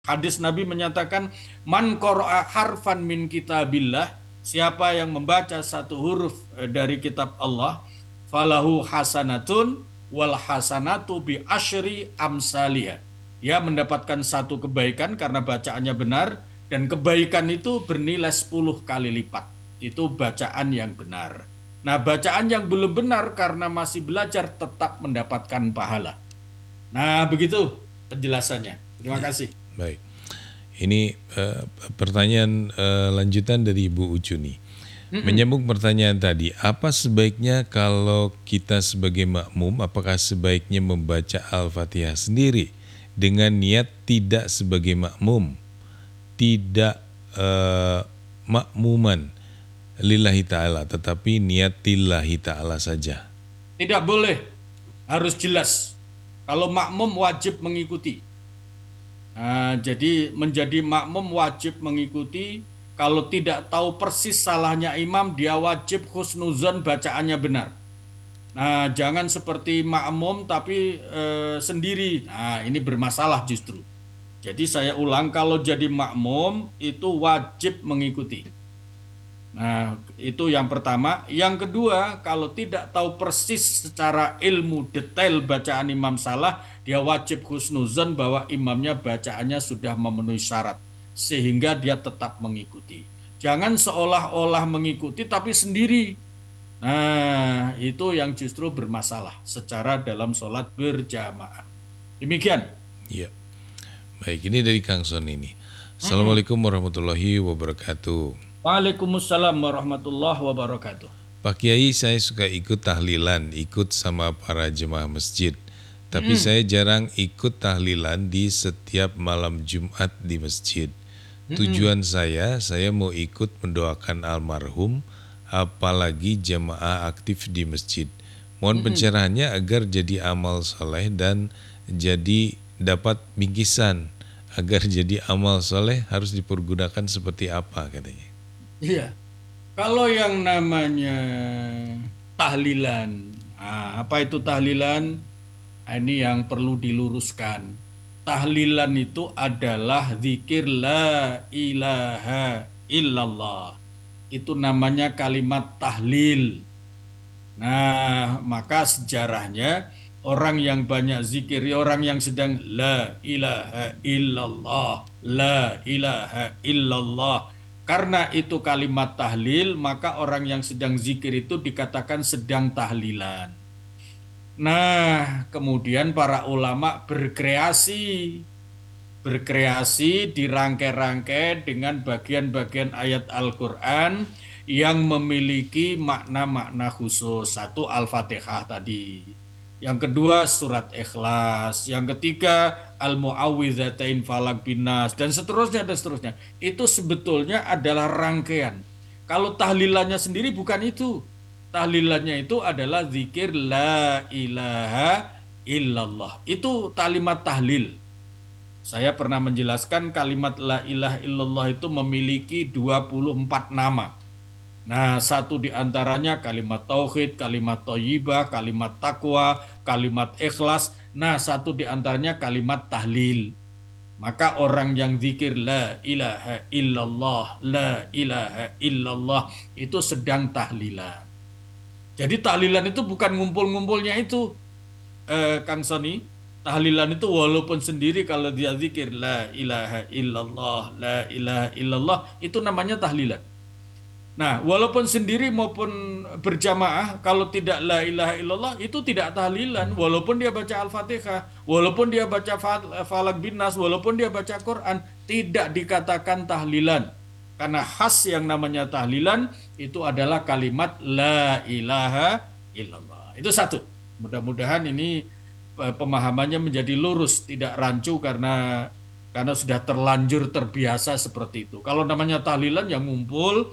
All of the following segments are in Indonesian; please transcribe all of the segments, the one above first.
Hadis Nabi menyatakan, man qara'a harfan min kitabillah, siapa yang membaca satu huruf dari kitab Allah, falahu hasanatun wal hasanatu bi asyri amsalih. Dia mendapatkan satu kebaikan karena bacaannya benar, dan kebaikan itu bernilai 10 kali lipat. Itu bacaan yang benar. Nah, bacaan yang belum benar karena masih belajar tetap mendapatkan pahala. Nah, begitu penjelasannya. Terima Ya, kasih. baik. Ini pertanyaan lanjutan dari Ibu Ucu nih. Mm-mm. Menyambung pertanyaan tadi, apa sebaiknya kalau kita sebagai makmum, apakah sebaiknya membaca Al-Fatihah sendiri dengan niat tidak sebagai makmum, tidak makmuman lillahi ta'ala, tetapi niat lillahi ta'ala saja? Tidak boleh, harus jelas. Kalau makmum wajib mengikuti. Nah, jadi menjadi makmum wajib mengikuti. Kalau tidak tahu persis salahnya imam, dia wajib husnuzon bacaannya benar. Nah, jangan seperti makmum tapi sendiri. Nah, ini bermasalah justru. Jadi saya ulang, kalau jadi makmum itu wajib mengikuti. Nah, itu yang pertama. Yang kedua, kalau tidak tahu persis secara ilmu detail bacaan imam salah, dia wajib husnuzon bahwa imamnya bacaannya sudah memenuhi syarat, sehingga dia tetap mengikuti. Jangan seolah-olah mengikuti tapi sendiri. Nah, itu yang justru bermasalah secara dalam sholat berjamaah. Demikian. Ya, baik, ini dari Kang Son ini. Mm-mm. Assalamualaikum warahmatullahi wabarakatuh. Waalaikumsalam warahmatullahi wabarakatuh. Pak Kiai, saya suka ikut tahlilan, ikut sama para jemaah masjid. Tapi Mm-mm. saya jarang ikut tahlilan di setiap malam Jumat di masjid. Mm-mm. Tujuan saya mau ikut mendoakan almarhum, apalagi jemaah aktif di masjid. Mohon Mm-mm. pencerahannya agar jadi amal soleh dan jadi dapat bingkisan. Agar jadi amal soleh harus dipergunakan seperti apa katanya. Iya. Kalau yang namanya tahlilan, apa itu tahlilan? Ini yang perlu diluruskan. Tahlilan itu adalah zikir la ilaha illallah. Itu namanya kalimat tahlil. Nah, maka sejarahnya orang yang banyak zikir, orang yang sedang la ilaha illallah, la ilaha illallah. Karena itu kalimat tahlil, maka orang yang sedang zikir itu dikatakan sedang tahlilan. Nah, kemudian para ulama berkreasi dirangkai-rangkai dengan bagian-bagian ayat Al-Quran yang memiliki makna-makna khusus. Satu, Al-Fatihah tadi. Yang kedua, surat Ikhlas. Yang ketiga, Al-Mu'awwidzatain Falak Binas. Dan seterusnya, dan seterusnya. Itu sebetulnya adalah rangkaian. Kalau tahlilannya sendiri bukan itu. Tahlilannya itu adalah zikir la ilaha illallah. Itu kalimat tahlil. Saya pernah menjelaskan kalimat la ilaha illallah itu memiliki 24 nama. Nah, satu di antaranya kalimat tauhid, kalimat thayyibah, kalimat takwa, kalimat ikhlas. Nah, satu di antaranya kalimat tahlil. Maka orang yang zikir la ilaha illallah, la ilaha illallah itu sedang tahlilan. Jadi tahlilan itu bukan ngumpul-ngumpulnya itu, Kang Sony. Tahlilan itu walaupun sendiri kalau dia zikir la ilaha illallah, la ilaha illallah itu namanya tahlilan. Nah, walaupun sendiri maupun berjamaah, kalau tidak la ilaha illallah itu tidak tahlilan. Walaupun dia baca Al-Fatihah, walaupun dia baca Falak Binas, walaupun dia baca Quran, tidak dikatakan tahlilan. Karena khas yang namanya tahlilan itu adalah kalimat la ilaha illallah. Itu satu. Mudah-mudahan ini pemahamannya menjadi lurus, tidak rancu karena sudah terlanjur terbiasa seperti itu. Kalau namanya tahlilan yang ngumpul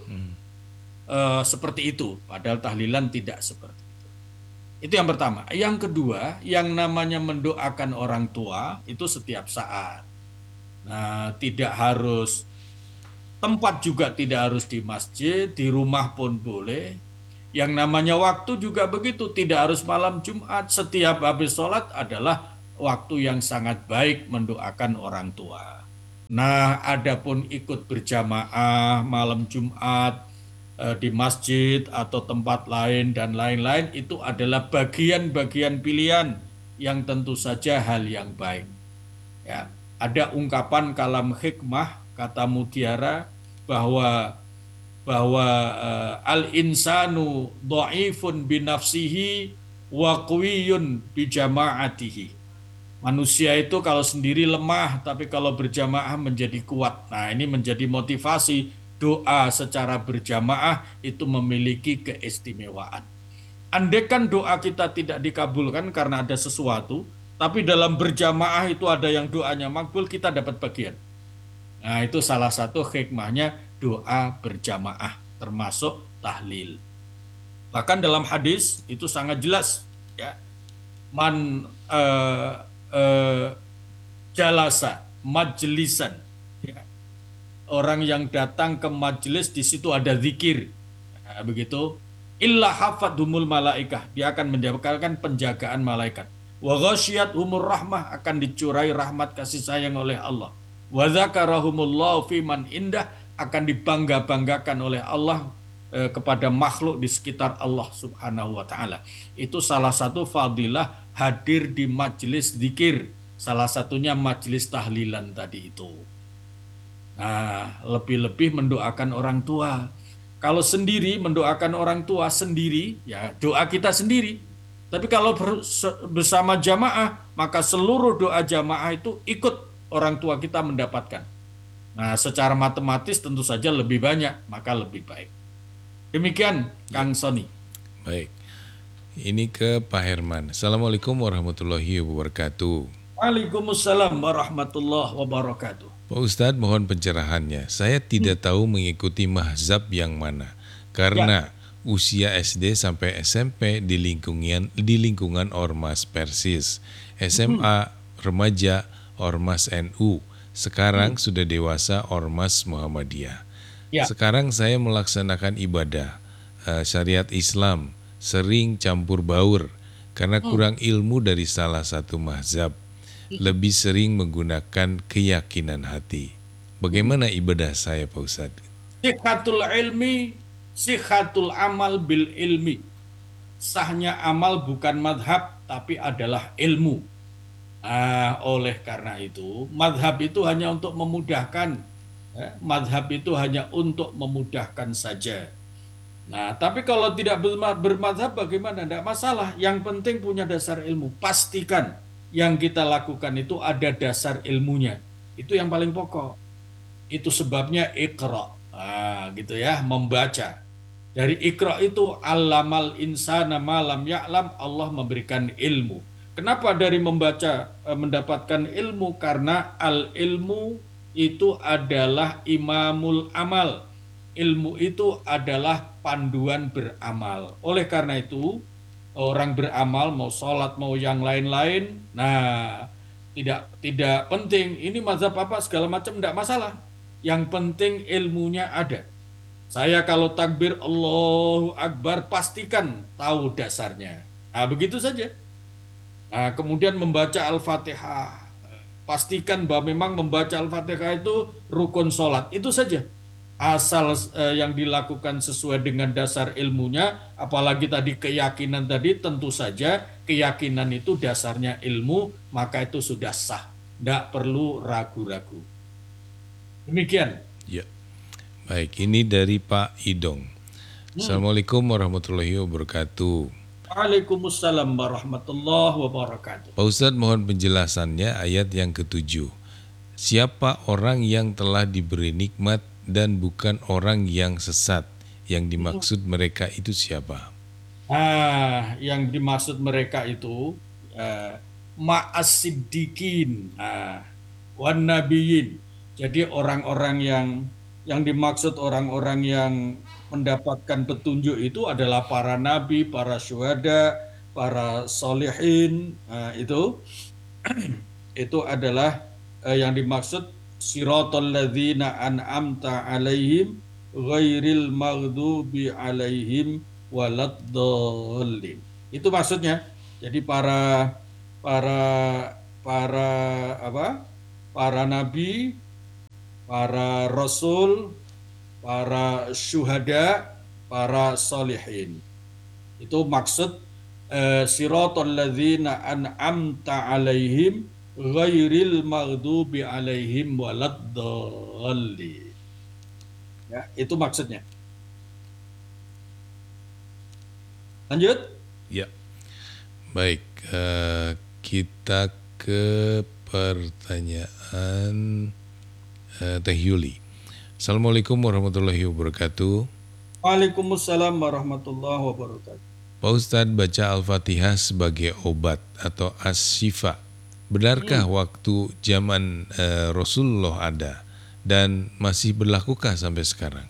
seperti itu, padahal tahlilan tidak seperti itu. Itu yang pertama. Yang kedua, yang namanya mendoakan orang tua itu setiap saat. Nah, tidak harus tempat, juga tidak harus di masjid, di rumah pun boleh. Yang namanya waktu juga begitu, tidak harus malam Jumat. Setiap habis sholat adalah waktu yang sangat baik mendoakan orang tua. Nah, adapun ikut berjamaah malam Jumat di masjid atau tempat lain dan lain-lain itu adalah bagian-bagian pilihan yang tentu saja hal yang baik. Ya, ada ungkapan kalam hikmah kata Mutiara bahwa al insanu dhaifun binafsihi wa qawiyun bi jama'atihi. Manusia itu kalau sendiri lemah, tapi kalau berjamaah menjadi kuat. Nah, ini menjadi motivasi doa secara berjamaah itu memiliki keistimewaan. Andaikan doa kita tidak dikabulkan karena ada sesuatu, tapi dalam berjamaah itu ada yang doanya makbul, kita dapat bagian. Nah, itu salah satu hikmahnya doa berjamaah, termasuk tahlil. Bahkan dalam hadis itu sangat jelas, ya, man jalasa majlisan, ya, orang yang datang ke majelis di situ ada zikir, nah, begitu, illa hafadhumul malaikah, dia akan mendapatkan penjagaan malaikat, wa ghasyiyat umur rahmah, akan dicurai rahmat kasih sayang oleh Allah, wa dzakarahumullahu fi man indah, akan dibangga-banggakan oleh Allah kepada makhluk di sekitar Allah Subhanahu wa taala. Itu salah satu fadilah hadir di majelis zikir, salah satunya majelis tahlilan tadi itu. Nah, lebih-lebih mendoakan orang tua. Kalau sendiri mendoakan orang tua sendiri, ya doa kita sendiri. Tapi kalau bersama jamaah, maka seluruh doa jamaah itu ikut orang tua kita mendapatkan. Nah, secara matematis tentu saja lebih banyak, maka lebih baik. Demikian, Kang Sony. Baik, ini ke Pak Herman. Assalamualaikum warahmatullahi wabarakatuh. Waalaikumsalam warahmatullahi wabarakatuh. Pak Ustadz, mohon pencerahannya. Saya tidak tahu mengikuti mazhab yang mana. Karena usia SD sampai SMP di lingkungan Ormas Persis. SMA, remaja, Ormas NU. Sekarang sudah dewasa, Ormas Muhammadiyah. Ya. Sekarang saya melaksanakan ibadah syariat Islam, sering campur baur karena kurang ilmu dari salah satu mazhab. Lebih sering menggunakan keyakinan hati. Bagaimana ibadah saya, Pak Ustadz? Sihhatul ilmi, sihhatul amal bil ilmi. Sahnya amal bukan madhab, tapi adalah ilmu. Oleh karena itu, madhab itu hanya untuk memudahkan. Madhab itu hanya untuk memudahkan saja. Nah, tapi kalau tidak bermadhab bagaimana? Tidak masalah. Yang penting punya dasar ilmu. Pastikan yang kita lakukan itu ada dasar ilmunya. Itu yang paling pokok. Itu sebabnya Iqra. Gitu ya, membaca. Dari Iqra itu allamal insana ma lam ya'lam, Allah memberikan ilmu. Kenapa dari membaca mendapatkan ilmu? Karena al-ilmu itu adalah imamul amal. Ilmu itu adalah panduan beramal. Oleh karena itu, orang beramal mau sholat mau yang lain-lain, nah tidak penting ini mazhab apa segala macam, tidak masalah. Yang penting ilmunya ada. Saya kalau takbir Allahu Akbar pastikan tahu dasarnya. Nah, begitu saja. Nah, kemudian membaca Al-Fatihah, pastikan bahwa memang membaca Al-Fatihah itu rukun sholat. Itu saja. Asal yang dilakukan sesuai dengan dasar ilmunya, apalagi tadi keyakinan tadi, tentu saja keyakinan itu dasarnya ilmu, maka itu sudah sah. Tidak perlu ragu-ragu. Demikian. Ya. Baik, ini dari Pak Idong. Assalamualaikum warahmatullahi wabarakatuh. Waalaikumsalam warahmatullahi wabarakatuh. Pak Ustadz, mohon penjelasannya ayat yang ke-7. Siapa orang yang telah diberi nikmat dan bukan orang yang sesat? Yang dimaksud mereka itu siapa? Yang dimaksud mereka itu ma'as-siddiqin wan nabiyyin. Jadi orang-orang yang dimaksud orang-orang yang mendapatkan petunjuk itu adalah para nabi, para syuhada, para solihin. Itu adalah yang dimaksud siratal ladzina an'amta alaihim ghairil maghdubi alaihim waladdallin. Itu maksudnya. Jadi para nabi, para rasul, para syuhada, para solihin. Itu maksud siratal ladzina an'amta alaihim ghairil maghdubi alaihim waladdallin. Ya, itu maksudnya. Lanjut. Ya, baik. Kita ke pertanyaan Teh Yuli. Assalamualaikum warahmatullahi wabarakatuh. Waalaikumsalam warahmatullahi wabarakatuh. Pak Ustadz, baca Al-Fatihah sebagai obat atau as-syifa. Benarkah waktu zaman Rasulullah ada dan masih berlakukah sampai sekarang?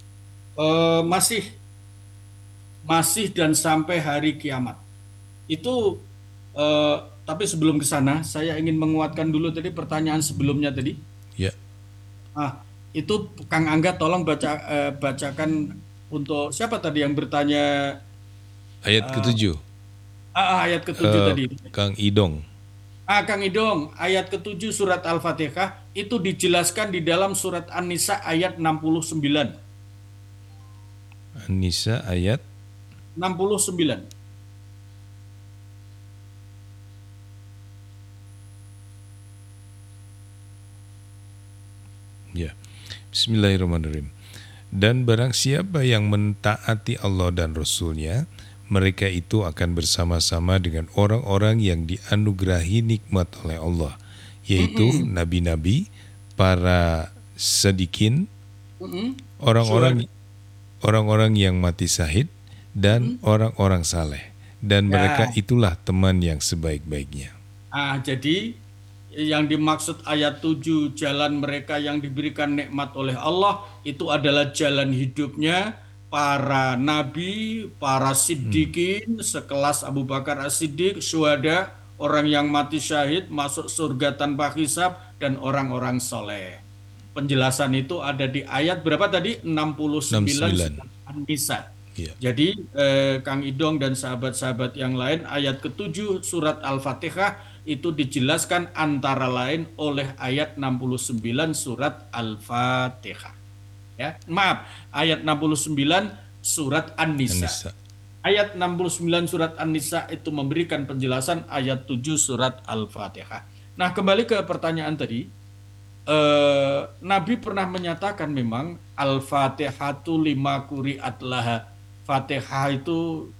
Masih dan sampai hari kiamat. Itu tapi sebelum ke sana, saya ingin menguatkan dulu tadi pertanyaan sebelumnya tadi. Ya, Itu Kang Angga tolong bacakan untuk siapa tadi yang bertanya ayat ke-7. ayat ke-7 tadi. Kang Idong. Kang Idong, ayat ke-7 surat Al-Fatihah itu dijelaskan di dalam surat An-Nisa ayat 69. An-Nisa ayat 69. Ya. Bismillahirrahmanirrahim. Dan barang siapa yang mentaati Allah dan Rasul-Nya, mereka itu akan bersama-sama dengan orang-orang yang dianugerahi nikmat oleh Allah, yaitu nabi-nabi, para sedikin, orang-orang yang mati syahid, dan orang-orang saleh. Dan mereka itulah teman yang sebaik-baiknya. Jadi yang dimaksud ayat 7, jalan mereka yang diberikan nikmat oleh Allah, itu adalah jalan hidupnya para nabi, para siddiqin, sekelas Abu Bakar As-Siddiq, syuhada, orang yang mati syahid, masuk surga tanpa hisab, dan orang-orang soleh. Penjelasan itu ada di ayat berapa tadi? 69 An-Nisa. Ya. Jadi Kang Idong dan sahabat-sahabat yang lain, ayat ke-7 surat Al-Fatihah itu dijelaskan antara lain oleh ayat 69 surat Al-Fatihah. Ya, maaf, ayat 69 surat An-Nisa. Ayat 69 surat An-Nisa itu memberikan penjelasan ayat 7 surat Al-Fatihah. Nah, kembali ke pertanyaan tadi. Nabi pernah menyatakan memang Al-Fatihatu lima quri'at laha. Fatihah itu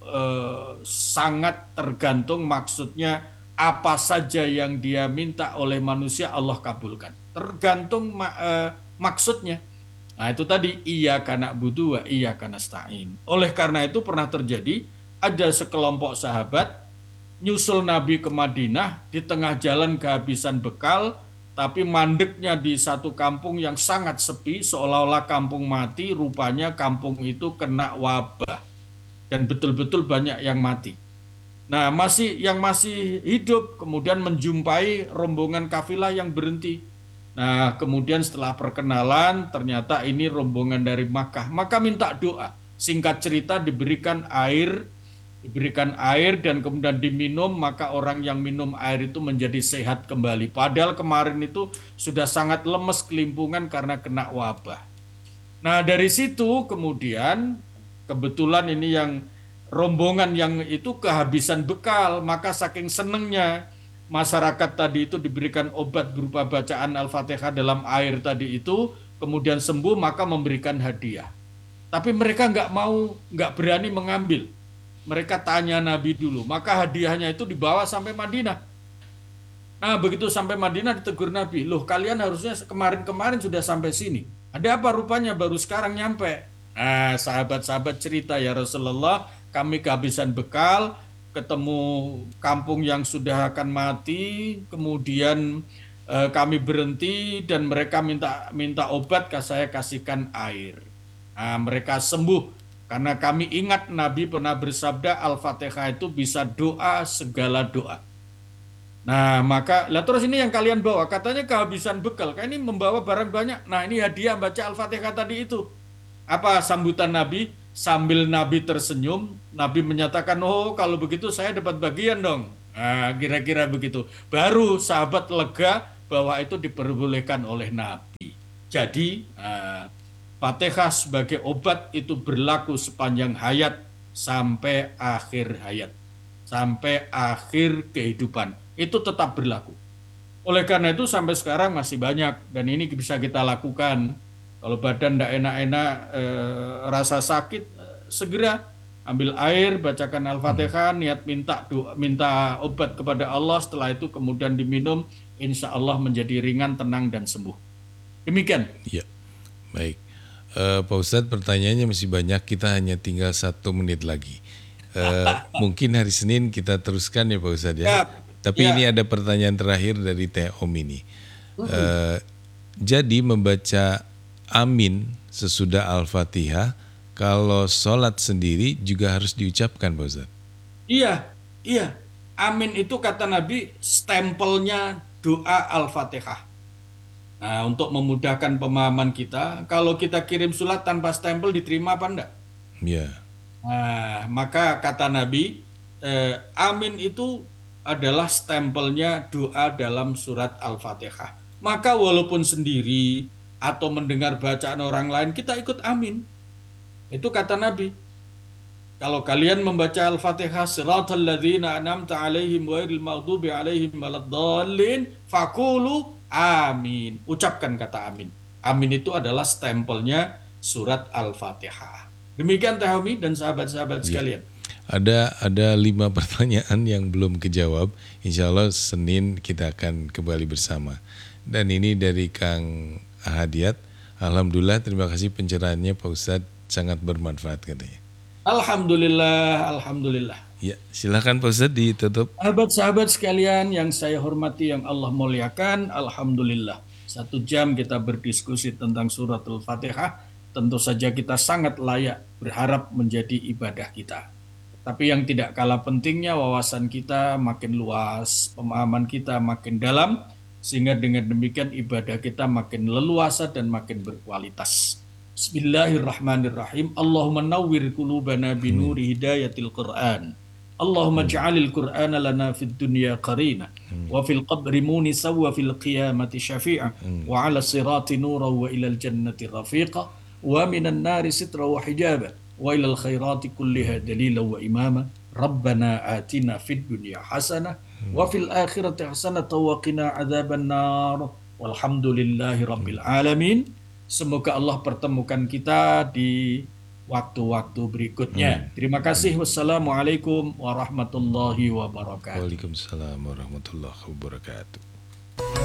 sangat tergantung, maksudnya apa saja yang dia minta oleh manusia Allah kabulkan. Tergantung maksudnya. Nah, itu tadi iyyaka na'budu wa iyyaka nasta'in. Oleh karena itu pernah terjadi ada sekelompok sahabat nyusul Nabi ke Madinah, di tengah jalan kehabisan bekal, tapi mandeknya di satu kampung yang sangat sepi, seolah-olah kampung mati. Rupanya kampung itu kena wabah dan betul-betul banyak yang mati. Nah, yang masih hidup kemudian menjumpai rombongan kafilah yang berhenti. Nah, kemudian setelah perkenalan ternyata ini rombongan dari Makkah. Maka minta doa. Singkat cerita diberikan air dan kemudian diminum, maka orang yang minum air itu menjadi sehat kembali. Padahal kemarin itu sudah sangat lemes, kelimpungan karena kena wabah. Nah, dari situ kemudian kebetulan ini yang rombongan yang itu kehabisan bekal, maka saking senengnya masyarakat tadi itu diberikan obat berupa bacaan Al-Fatihah dalam air tadi itu, kemudian sembuh, maka memberikan hadiah. Tapi mereka nggak berani mengambil. Mereka tanya Nabi dulu, maka hadiahnya itu dibawa sampai Madinah. Nah, begitu sampai Madinah ditegur Nabi, loh kalian harusnya kemarin-kemarin sudah sampai sini. Ada apa rupanya baru sekarang nyampe? Nah, sahabat-sahabat cerita, ya Rasulullah, kami kehabisan bekal, ketemu kampung yang sudah akan mati, kemudian kami berhenti dan mereka minta obat, saya kasihkan air. Nah, mereka sembuh karena kami ingat Nabi pernah bersabda Al-Fatihah itu bisa doa segala doa. Nah, maka terus ini yang kalian bawa, katanya kehabisan bekal, kayak ini membawa barang banyak. Nah, ini hadiah baca Al-Fatihah tadi itu. Apa sambutan Nabi? Sambil Nabi tersenyum, Nabi menyatakan, oh kalau begitu saya dapat bagian dong. Nah, kira-kira begitu. Baru sahabat lega bahwa itu diperbolehkan oleh Nabi. Jadi Fatihah sebagai obat itu berlaku sepanjang hayat sampai akhir hayat, sampai akhir kehidupan. Itu tetap berlaku. Oleh karena itu sampai sekarang masih banyak dan ini bisa kita lakukan. Kalau badan tidak enak-enak, rasa sakit, segera ambil air, bacakan Al-Fatihah, niat minta obat kepada Allah, setelah itu kemudian diminum, insya Allah menjadi ringan, tenang, dan sembuh. Demikian. Ya, baik. Pak Ustadz, pertanyaannya masih banyak, kita hanya tinggal 1 menit lagi. Mungkin hari Senin kita teruskan ya Pak Ustadz ya. Ya, Tapi ya. ini ada pertanyaan terakhir dari Teh Om ini. Jadi membaca amin sesudah Al-Fatihah, kalau sholat sendiri juga harus diucapkan Pak Ustadz? Iya, iya. Amin itu kata Nabi stempelnya doa Al-Fatihah. Nah, untuk memudahkan pemahaman kita, kalau kita kirim surat tanpa stempel diterima apa enggak? Ya, Nah, maka kata Nabi, amin itu adalah stempelnya doa dalam surat Al-Fatihah. Maka walaupun sendiri atau mendengar bacaan orang lain, kita ikut amin. Itu kata Nabi. Kalau kalian membaca Al-Fatihah, siratal ladzina an'amta 'alaihim ghairil maghdubi 'alaihim waladdallin, faqulu amin. Ucapkan kata amin. Amin itu adalah stempelnya surat Al-Fatihah. Demikian Teh Homi dan sahabat-sahabat ya. sekalian. Ada 5 pertanyaan yang belum kejawab. Insya Allah Senin kita akan kembali bersama. Dan ini dari Kang Ahadiat. Alhamdulillah, terima kasih pencerahannya Pak Ustadz, sangat bermanfaat katanya. Alhamdulillah, alhamdulillah. Ya, silakan Pak Ustadz ditutup. Sahabat-sahabat sekalian yang saya hormati, yang Allah muliakan, alhamdulillah. 1 jam kita berdiskusi tentang surat Al-Fatihah. Tentu saja kita sangat layak berharap menjadi ibadah kita. Tapi yang tidak kalah pentingnya, wawasan kita makin luas, pemahaman kita makin dalam, sehingga dengan demikian ibadah kita makin leluasa dan makin berkualitas. Bismillahirrahmanirrahim. Allahumma nawwir qulubana binuri hidayatil Qur'an. Allahumma ja'alil Qur'ana lana fid dunya qarina wa fil qabri munisa wa fil qiyamati syafi'a wa 'ala sirati nura wa ilal jannati rafiqa wa minan nari sitra wa hijaba wa ilal khairati kulliha dalila wa imama. Rabbana atina fid dunya hasanah wa fil akhirati hasanah wa qina adzaban nar. Walhamdulillahi rabbil alamin. Semoga Allah pertemukan kita di waktu-waktu berikutnya. Terima kasih. Wassalamualaikum warahmatullahi wabarakatuh. Waalaikumsalam warahmatullahi wabarakatuh.